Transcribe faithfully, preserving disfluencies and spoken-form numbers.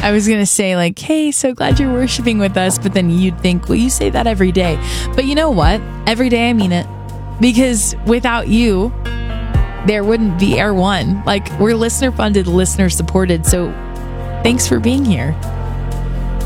I was going to say like, hey, so glad you're worshiping with us. But then you'd think, well, you say that every day. But you know what? Every day I mean it. Because without you, there wouldn't be Air One. Like, we're listener funded, listener supported. So thanks for being here.